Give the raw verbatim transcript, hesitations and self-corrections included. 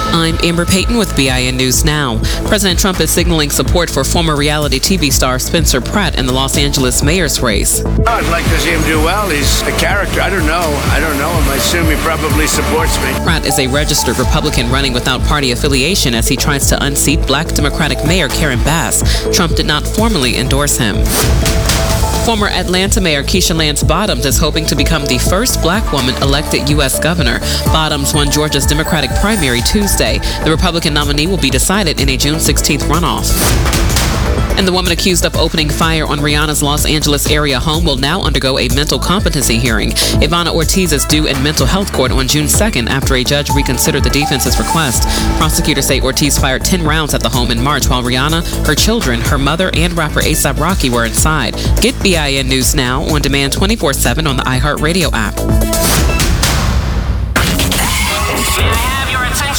I'm Amber Payton with B I N News Now. President Trump is signaling support for former reality T V star Spencer Pratt in the Los Angeles mayor's race. I'd like to see him do well. He's a character. I don't know. I don't know him. I assume he probably supports me. Pratt is a registered Republican running without party affiliation as he tries to unseat Black Democratic Mayor Karen Bass. Trump did not formally endorse him. Former Atlanta Mayor Keisha Lance Bottoms is hoping to become the first black woman elected U S governor. Bottoms won Georgia's Democratic primary Tuesday. The Republican nominee will be decided in a June sixteenth runoff. And the woman accused of opening fire on Rihanna's Los Angeles area home will now undergo a mental competency hearing. Ivana Ortiz is due in mental health court on June second after a judge reconsidered the defense's request. Prosecutors say Ortiz fired ten rounds at the home in March while Rihanna, her children, her mother, and rapper A$AP Rocky were inside. Get B I N News Now on demand twenty-four seven on the iHeartRadio app.